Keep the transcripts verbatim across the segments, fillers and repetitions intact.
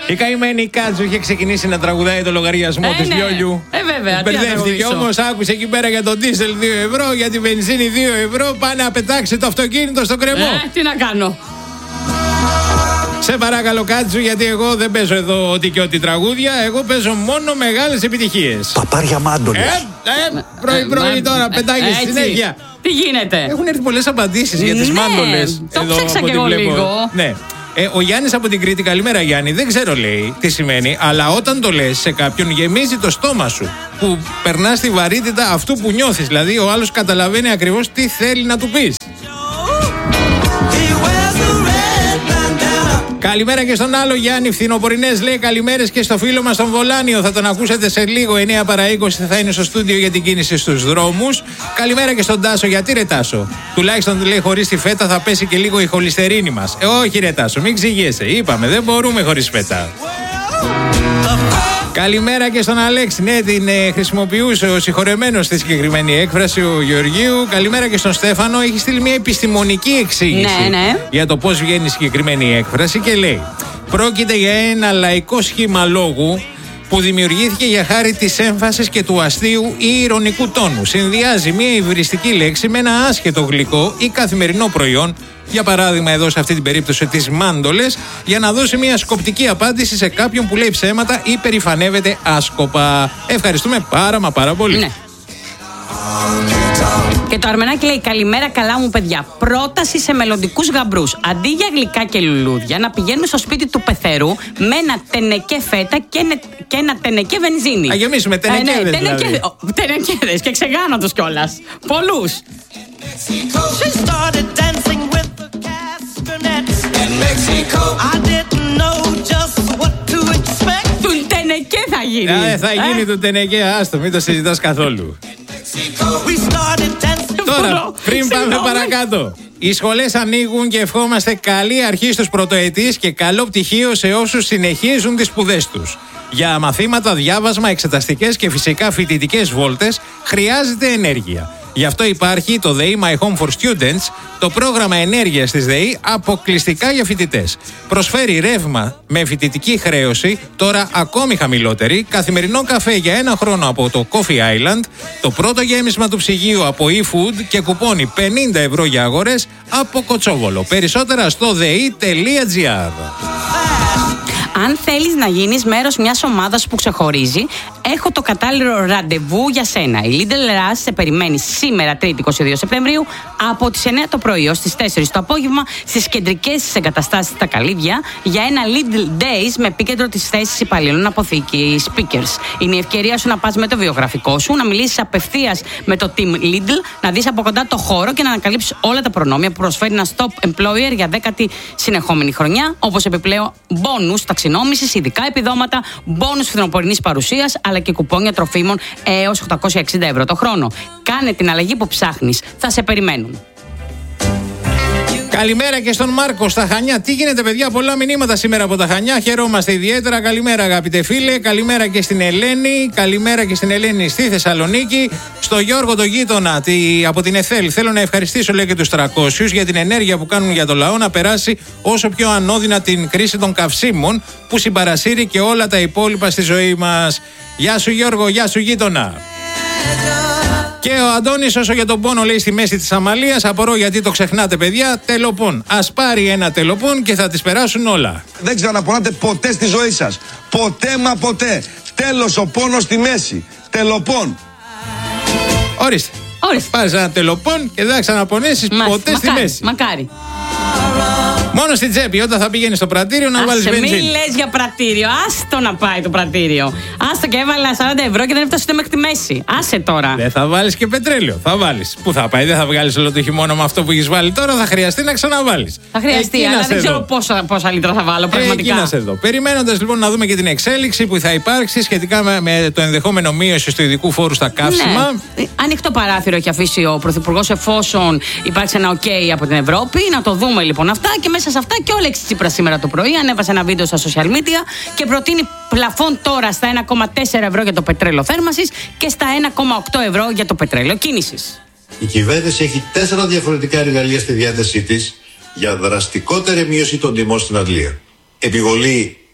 Η καημένη Κάτζου είχε ξεκινήσει να τραγουδάει το λογαριασμό ε, της ναι. Λιόλιου. Ε, βέβαια. Μπερδεύτηκε όμως, άκουσε εκεί πέρα για το ντίζελ δύο ευρώ, για τη βενζίνη δύο ευρώ. Πάνε να πετάξει το αυτοκίνητο στο κρεμό. Ε, τι να κάνω. Σε παράκαλω Κάτζου, γιατί εγώ δεν παίζω εδώ ό,τι και ό,τι τραγούδια. Εγώ παίζω μόνο μεγάλες επιτυχίες. Παπάρια μάντολες. Ε, ε, πρωί-πρωί ε, τώρα πετάγεις συνέχεια. Τι γίνεται. Έχουν έρθει πολλές απαντήσεις για τις ναι, μάντολες. Το εδώ, ψάξα από και ό,τι εγώ βλέπω. λίγο. Ναι. Ε, ο Γιάννης από την Κρήτη, καλημέρα Γιάννη. Δεν ξέρω, λέει, τι σημαίνει, αλλά όταν το λες σε κάποιον γεμίζει το στόμα σου. Που περνά στη βαρύτητα αυτού που νιώθεις. Δηλαδή, ο άλλος καταλαβαίνει ακριβώς τι θέλει να του πεις. Καλημέρα και στον άλλο Γιάννη Φθινοπορεινές, λέει καλημέρες και στο φίλο μας τον Βολάνιο. Θα τον ακούσετε σε λίγο, εννιά παρά είκοσι θα είναι στο στούντιο για την κίνηση στους δρόμους. Καλημέρα και στον Τάσο, γιατί ρε Τάσο. Τουλάχιστον λέει χωρίς τη φέτα θα πέσει και λίγο η χολυστερίνη μας. Ε, όχι ρε Τάσο, μην ξηγέσαι. Είπαμε, δεν μπορούμε χωρίς φέτα. Καλημέρα και στον Αλέξη. Ναι, την ε, χρησιμοποιούσε ο συγχωρεμένος στη συγκεκριμένη έκφραση, ο Γεωργίου. Καλημέρα και στον Στέφανο. Έχει στείλει μια επιστημονική εξήγηση ναι, ναι. για το πώς βγαίνει η συγκεκριμένη έκφραση και λέει: πρόκειται για ένα λαϊκό σχήμα λόγου που δημιουργήθηκε για χάρη της έμφασης και του αστείου ή ειρωνικού τόνου. Συνδυάζει μια υβριστική λέξη με ένα άσχετο γλυκό ή καθημερινό προϊόν. Για παράδειγμα, εδώ σε αυτή την περίπτωση τις μάντολες, για να δώσει μια σκοπτική απάντηση σε κάποιον που λέει ψέματα ή περηφανεύεται άσκοπα. Ευχαριστούμε πάρα μα πάρα πολύ. Ναι. Και το Αρμενάκι λέει: καλημέρα, καλά μου παιδιά. Πρόταση σε μελλοντικούς γαμπρούς. Αντί για γλυκά και λουλούδια, να πηγαίνουν στο σπίτι του πεθερού με ένα τενεκέ φέτα και, νε, και ένα τενεκέ βενζίνη. Να γεμίσουμε τενεκέδες. Ε, ναι, τενεκέ, δηλαδή. Τενεκέδες και ξεγάνατος κιόλας. Πολλούς. Του τενεκέ θα γίνει. Ε, θα γίνει ε? του τενεκέ, άστο, μην το συζητάς καθόλου. Τώρα, πριν πάμε παρακάτω. Οι σχολές ανοίγουν και ευχόμαστε καλή αρχή στους πρωτοετής και καλό πτυχίο σε όσους συνεχίζουν τις σπουδές τους. Για μαθήματα, διάβασμα, εξεταστικές και φυσικά φοιτητικές βόλτες χρειάζεται ενέργεια. Γι' αυτό υπάρχει το ΔΕΗ My Home for Students, το πρόγραμμα ενέργειας της ΔΕΗ αποκλειστικά για φοιτητές. Προσφέρει ρεύμα με φοιτητική χρέωση, τώρα ακόμη χαμηλότερη, καθημερινό καφέ για ένα χρόνο από το Coffee Island, το πρώτο γέμισμα του ψυγείου από eFood και κουπόνι πενήντα ευρώ για αγορές από Κοτσόβολο. Περισσότερα στο δei τελεία gr. Αν θέλεις να γίνεις μέρος μιας ομάδας που ξεχωρίζει, έχω το κατάλληλο ραντεβού για σένα. Η Lidl Rush σε περιμένει σήμερα, Τρίτη είκοσι δύο Σεπτεμβρίου, από τις εννιά το πρωί ως τις τέσσερις το απόγευμα, στις κεντρικές της εγκαταστάσεις στα Καλύβια, για ένα Lidl Days με επίκεντρο τις θέσεις υπαλλήλων αποθήκη speakers. Είναι η ευκαιρία σου να πας με το βιογραφικό σου, να μιλήσεις απευθείας με το Team Lidl, να δεις από κοντά το χώρο και να ανακαλύψεις όλα τα προνόμια που προσφέρει ένα Stop Employer για δέκατη συνεχόμενη χρονιά, όπως επιπλέον μπόνους ταξινόμησης, ειδικά επιδόματα, μπόνους φθινοπορεινής παρουσίας, αλλά και κουπόνια τροφίμων έως οκτακόσια εξήντα ευρώ το χρόνο. Κάνε την αλλαγή που ψάχνεις. Θα σε περιμένουν. Καλημέρα και στον Μάρκο στα Χανιά. Τι γίνεται, παιδιά, πολλά μηνύματα σήμερα από τα Χανιά. Χαιρόμαστε ιδιαίτερα. Καλημέρα, αγαπητέ φίλε. Καλημέρα και στην Ελένη. Καλημέρα και στην Ελένη στη Θεσσαλονίκη. Στο Γιώργο, το γείτονα τη, από την ΕΘΕΛ. Θέλω να ευχαριστήσω, λέει, και τους τριακόσιους για την ενέργεια που κάνουν για το λαό να περάσει όσο πιο ανώδυνα την κρίση των καυσίμων που συμπαρασύρει και όλα τα υπόλοιπα στη ζωή μας. Γεια σου, Γιώργο, γεια σου, γείτονα. Και ο Αντώνης, όσο για τον πόνο, λέει, στη μέση της Αμαλίας, απορώ γιατί το ξεχνάτε, παιδιά. Τελοπών. Ας πάρει ένα τελοπών και θα τις περάσουν όλα. Δεν ξαναπονάτε ποτέ στη ζωή σας. Ποτέ μα ποτέ. Τέλος ο πόνος στη μέση. Τελοπών. Ορίστε. Ορίστε. Πάρεις ένα τελοπών και δεν θα ξαναπονέσεις ποτέ μακάρι, στη μέση. Μακάρι. Μόνο στην τσέπη, όταν θα πηγαίνει στο πρατήριο να βάλεις βενζίνη. Μην λες για πρατήριο, άστο να πάει το πρατήριο. Άστο και έβαλα σαράντα ευρώ και δεν έφτασε ούτε μέχρι τη μέση. Άσε τώρα. Δεν θα βάλεις και πετρέλαιο. Θα βάλεις. Πού θα πάει, δεν θα βγάλεις όλο το χειμώνα με αυτό που έχεις βάλει τώρα. Θα χρειαστεί να ξαναβάλεις. Θα χρειαστεί, εκεί αλλά δεν ξέρω πόσα, πόσα λίτρα θα βάλω πραγματικά. Εκεί να σε δω. Περιμένοντας λοιπόν να δούμε και την εξέλιξη που θα υπάρξει σχετικά με, με το ενδεχόμενο μείωση του ειδικού φόρου στα καύσιμα. Ναι. Ανοιχτό παράθυρο έχει αφήσει ο Πρωθυπουργός εφόσον υπάρξει ένα OK από την Ευρώπη. Να το δούμε λοιπόν αυτά και μέσα σε αυτά και ο Αλέξης Τσίπρας σήμερα το πρωί ανέβασε ένα βίντεο στα social media και προτείνει πλαφόν τώρα στα ένα κόμμα τέσσερα ευρώ για το πετρέλαιο θέρμανσης και στα ένα κόμμα οκτώ ευρώ για το πετρέλαιο κίνησης. Η κυβέρνηση έχει τέσσερα διαφορετικά εργαλεία στη διάθεσή της για δραστικότερη μείωση των τιμών στην αντλία. Επιβολή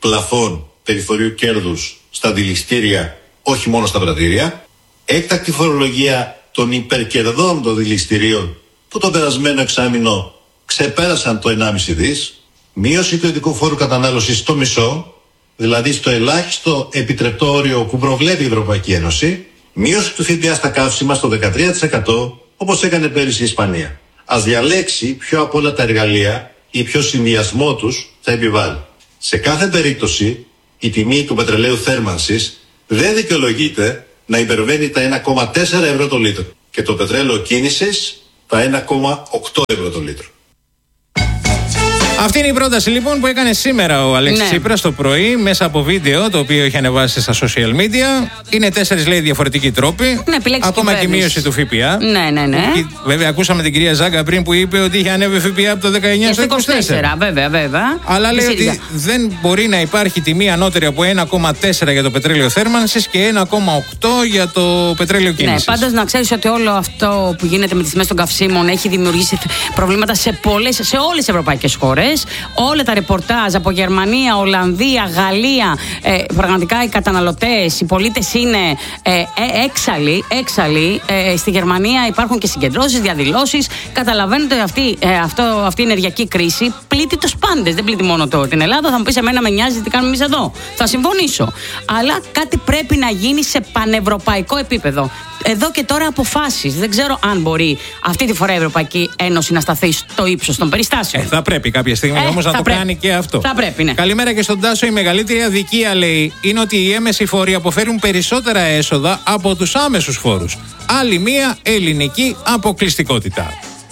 πλαφών περιθωρίου κέρδους στα δηληστήρια, όχι μόνο στα πρατήρια. Έκτακτη φορολογία των υπερκερδών των δηληστηρίων που το περασμένο εξάμηνο ξεπέρασαν το ενάμιση δις. Μείωση του ειδικού φόρου κατανάλωσης στο μισό, δηλαδή στο ελάχιστο επιτρεπτό όριο που προβλέπει η Ευρωπαϊκή Ένωση. Μείωση του ΦΠΑ στα καύσιμα στο δεκατρία τοις εκατό, όπως έκανε πέρυσι η Ισπανία. Ας διαλέξει ποιο από όλα τα εργαλεία ή ποιο συνδυασμό τους θα επιβάλλει. Σε κάθε περίπτωση, η τιμή του πετρελαίου θέρμανσης δεν δικαιολογείται να υπερβαίνει τα ένα κόμμα τέσσερα ευρώ το λίτρο και το πετρέλαιο κίνησης τα ένα κόμμα οκτώ ευρώ το λίτρο. Αυτή είναι η πρόταση λοιπόν που έκανε σήμερα ο Αλέξης ναι. Τσίπρας το πρωί μέσα από βίντεο το οποίο είχε ανεβάσει στα social media. Είναι τέσσερις λέει διαφορετικοί τρόποι. Ναι, ακόμα και η μείωση του ΦΠΑ. Ναι, ναι, ναι. Και, βέβαια, ακούσαμε την κυρία Ζάγκα πριν που είπε ότι είχε ανέβει ΦΠΑ από το δεκαεννιά στο είκοσι τέσσερα. Βέβαια, βέβαια. Αλλά λέει ότι δεν μπορεί να υπάρχει τιμή ανώτερη από ένα κόμμα τέσσερα για το πετρέλαιο θέρμανσης και ένα κόμμα οκτώ για το πετρέλαιο κίνησης. Ναι, πάντως να ξέρεις ότι όλο αυτό που γίνεται με τις τιμές των καυσίμων έχει δημιουργήσει προβλήματα σε, πολλές, σε όλες τις ευρωπαϊκές χώρες. Όλα τα ρεπορτάζ από Γερμανία, Ολλανδία, Γαλλία, ε, πραγματικά οι καταναλωτές, οι πολίτες είναι ε, ε, έξαλλοι. έξαλλοι. Ε, στη Γερμανία υπάρχουν και συγκεντρώσεις, διαδηλώσεις. Καταλαβαίνετε ότι αυτή, ε, αυτό, αυτή η ενεργειακή κρίση πλήττει τους πάντες. Δεν πλήττει μόνο το, την Ελλάδα. Θα μου πεις εμένα με νοιάζει τι κάνουμε εμείς εδώ. Θα συμφωνήσω. Αλλά κάτι πρέπει να γίνει σε πανευρωπαϊκό επίπεδο. Εδώ και τώρα αποφάσεις. Δεν ξέρω αν μπορεί αυτή τη φορά η Ευρωπαϊκή Ένωση να σταθεί στο ύψος των περιστάσεων. Ε, θα πρέπει κάποια στιγμή ε, όμως να το πρέπει. κάνει και αυτό. Θα πρέπει, ναι. Καλημέρα και στον Τάσο. Η μεγαλύτερη αδικία λέει είναι ότι οι έμμεσοι φόροι αποφέρουν περισσότερα έσοδα από τους άμεσους φόρους. Άλλη μία ελληνική αποκλειστικότητα.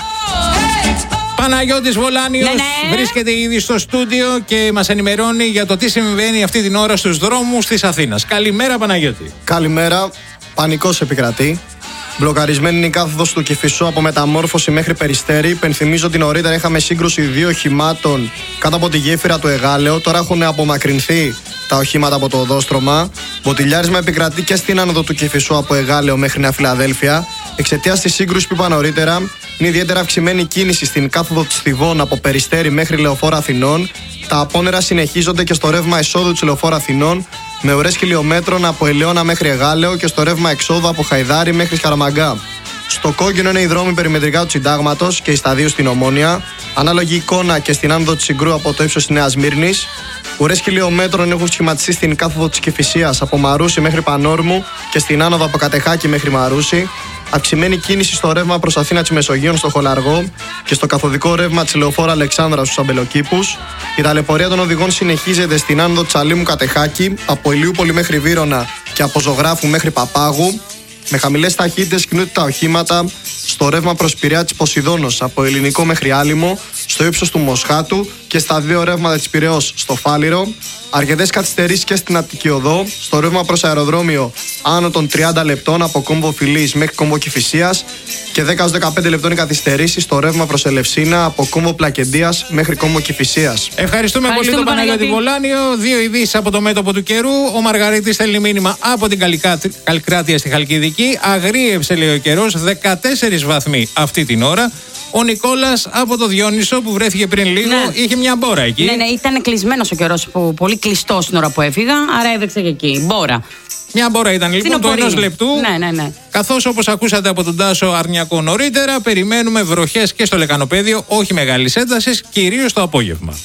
Παναγιώτης Βολάνιος ναι, ναι. βρίσκεται ήδη στο στούντιο και μας ενημερώνει για το τι συμβαίνει αυτή την ώρα στους δρόμους της Αθήνας. Καλημέρα Παναγιώτη. Καλημέρα. Πανικός επικρατεί. Μπλοκαρισμένη είναι η κάθοδος του Κηφισού από Μεταμόρφωση μέχρι Περιστέρι. Υπενθυμίζω ότι νωρίτερα είχαμε σύγκρουση δύο οχημάτων κάτω από τη γέφυρα του Εγάλεο. Τώρα έχουν απομακρυνθεί τα οχήματα από το οδόστρωμα. Μποτιλιάρισμα επικρατεί και στην άνοδο του Κηφισού από Εγάλεο μέχρι Νέα Φιλαδέλφια. Εξαιτίας της σύγκρουσης που είπα νωρίτερα, είναι ιδιαίτερα αυξημένη κίνηση στην κάθοδο της Θηβών από Περιστέρι μέχρι Λεωφόρο Αθηνών. Τα απόνερα συνεχίζονται και στο ρεύμα εισόδου της Λεωφόρου Αθηνών, με ουρές χιλιόμετρων από Ελαιώνα μέχρι Εγάλεο και στο ρεύμα εξόδου από Χαϊδάρι μέχρι Σκαραμαγκά. Στο κόκκινο είναι οι δρόμοι περιμετρικά του Συντάγματος και οι σταδίου στην Ομόνια. Ανάλογη εικόνα και στην άνοδο της Συγκρού από το ύψος της Νέας Μύρνης. Ουρές χιλιόμετρων έχουν σχηματιστεί στην κάθοδο της Κηφισίας από Μαρούσι μέχρι Πανόρμου και στην άνοδο από Κατεχάκη μέχρι Μαρούσι. Αυξημένη κίνηση στο ρεύμα προς Αθήνα της Μεσογείων στο Χολαργό και στο καθοδικό ρεύμα της Λεωφόρου Αλεξάνδρα στους Αμπελοκήπους. Η ταλαιπωρία των οδηγών συνεχίζεται στην άνοδο της Αλήμου Κατεχάκη, από Ηλιούπολη μέχρι Βύρωνα και από Ζωγράφου μέχρι Παπάγου. Με χαμηλές ταχύτητες κινούνται τα οχήματα στο ρεύμα προς Πειραιά της Ποσειδώνος από Ελληνικό μέχρι Άλυμο, στο ύψος του Μοσχάτου και στα δύο ρεύματα της Πειραιώς στο Φάληρο. Αρκετές καθυστερήσεις και στην Αττική Οδό, στο ρεύμα προς αεροδρόμιο άνω των τριάντα λεπτών από Κόμβο Φιλής μέχρι Κόμβο Κηφισίας και δέκα έως δεκαπέντε λεπτών οι καθυστερήσεις στο ρεύμα προς Ελευσίνα από Κόμβο Πλακεντίας μέχρι Κόμβο Κηφισίας. Ευχαριστούμε, Ευχαριστούμε πολύ τον Παναγιώτη Βολάνιο. Δύο ειδήσεις από το μέτωπο του καιρού. Ο Μαργαρίτης στέλνει μήνυμα από την Καλλικράτεια στη Χαλκιδική. Αγρίεψε, λέει ο καιρός, δεκατέσσερις βαθμοί αυτή την ώρα. Ο Νικόλας από το Διόνυσο που βρέθηκε πριν λίγο ναι. είχε μια μπόρα εκεί. Ναι, ναι, ήταν κλεισμένος ο καιρός, πολύ κλειστός την ώρα που έφυγα, άρα έδειξε και εκεί. Μπόρα. Μια μπόρα ήταν λοιπόν του ενός λεπτού. Ναι, ναι, ναι. Καθώς όπως ακούσατε από τον Τάσο Αρνιακό νωρίτερα, περιμένουμε βροχές και στο Λεκανοπέδιο, όχι μεγάλης έντασης, κυρίως το απόγευμα.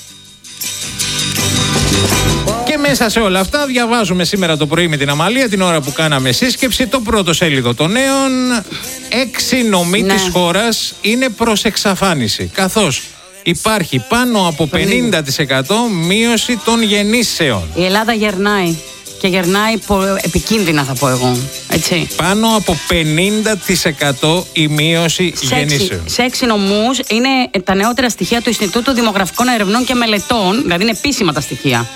Και μέσα σε όλα αυτά διαβάζουμε σήμερα το πρωί με την Αμαλία, την ώρα που κάναμε σύσκεψη, το πρώτο σέλιδο των νέων. Έξι νομοί ναι. της χώρας είναι προς εξαφάνιση, καθώς υπάρχει πάνω από πενήντα τοις εκατό μείωση των γεννήσεων. Η Ελλάδα γερνάει. Και γερνάει επικίνδυνα, θα πω εγώ. Έτσι. Πάνω από πενήντα τοις εκατό η μείωση σε γεννήσεων. Σε έξι νομούς είναι τα νεότερα στοιχεία του Ινστιτούτου Δημογραφικών Ερευνών και Μελετών, δηλαδή είναι επίσημα τα στοιχεία.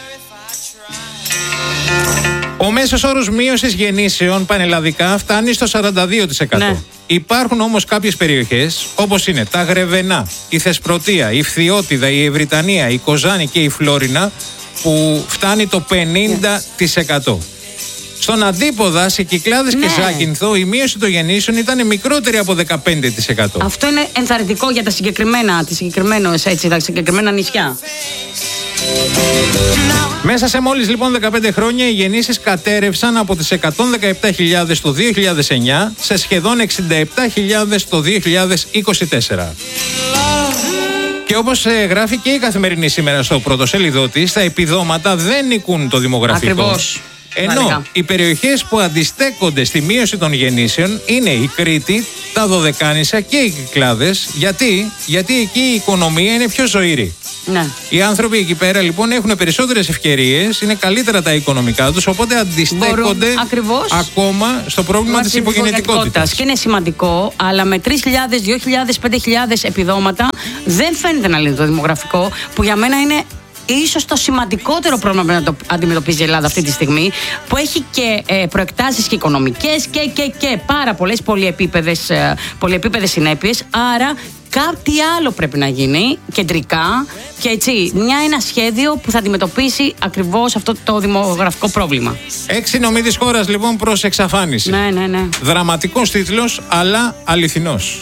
Ο μέσος όρος μείωσης γεννήσεων πανελλαδικά φτάνει στο σαράντα δύο τοις εκατό. Ναι. Υπάρχουν όμως κάποιες περιοχές, όπως είναι τα Γρεβενά, η Θεσπρωτεία, η Φθιώτιδα, η Ευρυτανία, η Κοζάνη και η Φλόρινα, που φτάνει το πενήντα τοις εκατό. Στον Αντίποδα, σε Κυκλάδες ναι. και Ζάκυνθο, η μείωση των γεννήσεων ήταν μικρότερη από δεκαπέντε τοις εκατό. Αυτό είναι ενθαρρυντικό για τα συγκεκριμένα, τις συγκεκριμένες, έτσι, τα συγκεκριμένα νησιά. Μέσα σε μόλις λοιπόν δεκαπέντε χρόνια οι γεννήσεις κατέρευσαν από τις εκατόν δεκαεπτά χιλιάδες το δύο χιλιάδες εννιά σε σχεδόν εξήντα επτά χιλιάδες το δύο χιλιάδες είκοσι τέσσερα. Και όπως ε, γράφει και η Καθημερινή σήμερα στο πρωτοσέλιδό της, τα επιδόματα δεν νικούν το δημογραφικό. Ακριβώς. Ενώ Μάλιστα. οι περιοχές που αντιστέκονται στη μείωση των γεννήσεων είναι η Κρήτη, τα Δωδεκάνησα και οι Κυκλάδες. Γιατί, Γιατί εκεί η οικονομία είναι πιο ζωηρή. Ναι. Οι άνθρωποι εκεί πέρα λοιπόν έχουν περισσότερες ευκαιρίες, είναι καλύτερα τα οικονομικά τους, οπότε αντιστέκονται Μπορούν, ακριβώς, ακόμα στο πρόβλημα της υπογεννητικότητας. Και είναι σημαντικό, αλλά με τρεις χιλιάδες, δύο χιλιάδες, πέντε χιλιάδες επιδόματα δεν φαίνεται να λύνει το δημογραφικό, που για μένα είναι ίσως το σημαντικότερο πρόβλημα που να το αντιμετωπίζει η Ελλάδα αυτή τη στιγμή, που έχει και ε, προεκτάσεις και οικονομικές και, και, και πάρα πολλές πολυεπίπεδες, ε, πολυεπίπεδες συνέπειες. Άρα κάτι άλλο πρέπει να γίνει κεντρικά και έτσι μια, ένα σχέδιο που θα αντιμετωπίσει ακριβώς αυτό το δημογραφικό πρόβλημα. Έξι νομοί της χώρας λοιπόν προς εξαφάνιση. Ναι, ναι, ναι. Δραματικός τίτλος, αλλά αληθινός.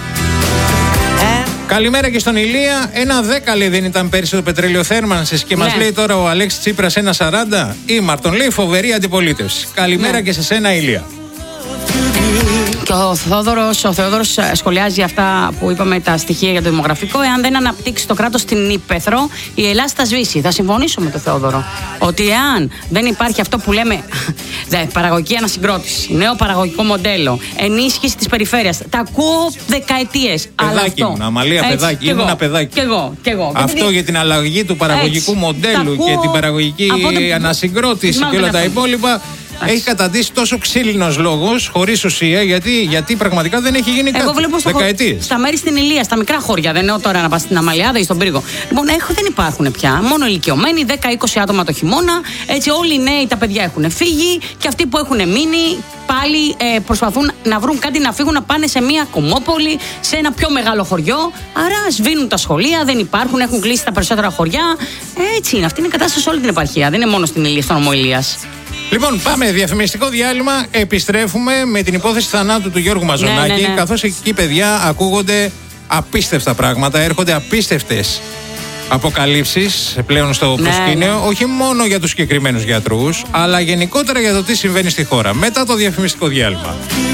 Καλημέρα και στον Ηλία. Ένα δέκα λέει δεν ήταν πέρυσι το πετρέλαιο θέρμανσης και Ναι. μας λέει τώρα ο Αλέξης Τσίπρας ένα σαράντα. Ήμαρτον λέει φοβερή αντιπολίτευση. Καλημέρα Ναι. και σε σένα Ηλία. Και ο Θεόδωρος, ο Θεόδωρος σχολιάζει αυτά που είπαμε, τα στοιχεία για το δημογραφικό. Εάν δεν αναπτύξει το κράτος στην Ήπεθρο, η Ελλάδα θα σβήσει. Θα συμφωνήσω με τον Θεόδωρο. Ότι εάν δεν υπάρχει αυτό που λέμε παραγωγική ανασυγκρότηση, νέο παραγωγικό μοντέλο, ενίσχυση της περιφέρειας. Τα ακούω δεκαετίες. Παιδάκι ήμουν, Αμαλία, παιδάκι. Ήμουν ένα παιδάκι. Κι εγώ, κι εγώ. Αυτό Γιατί- για την αλλαγή του παραγωγικού Έτσι. μοντέλου Τα και ακούω την παραγωγική από τότε- ανασυγκρότηση Μάλλον και όλα δεν τα έχω. υπόλοιπα. Έχει καταντήσει τόσο ξύλινος λόγος, χωρίς ουσία, γιατί, γιατί πραγματικά δεν έχει γίνει κάτι. Εγώ βλέπω στο χω- Δεκαετίες. στα μέρη στην Ηλία, στα μικρά χώρια. Δεν εννοώ τώρα να πα στην Αμαλιάδα ή στον Πύργο. Λοιπόν, έχω, δεν υπάρχουν πια. Μόνο ηλικιωμένοι, δέκα είκοσι άτομα το χειμώνα. Έτσι, όλοι οι νέοι τα παιδιά έχουν φύγει και αυτοί που έχουν μείνει πάλι ε, προσπαθούν να βρουν κάτι να φύγουν, να πάνε σε μια κομμόπολη, σε ένα πιο μεγάλο χωριό. Άρα σβήνουν τα σχολεία, δεν υπάρχουν, έχουν κλείσει τα περισσότερα χωριά. Έτσι είναι. Αυτή είναι η κατάσταση σε όλη την επαρχία. Δεν είναι μόνο στην Ηλία, στον νομό Ηλίας. Λοιπόν, πάμε διαφημιστικό διάλειμμα. Επιστρέφουμε με την υπόθεση θανάτου του Γιώργου Μαζονάκη. Ναι, ναι, ναι. Καθώς εκεί, παιδιά, ακούγονται απίστευτα πράγματα, έρχονται απίστευτες αποκαλύψεις πλέον στο Ναι, προσκήνιο. ναι. Όχι μόνο για τους συγκεκριμένους γιατρούς, αλλά γενικότερα για το τι συμβαίνει στη χώρα. Μετά το διαφημιστικό διάλειμμα.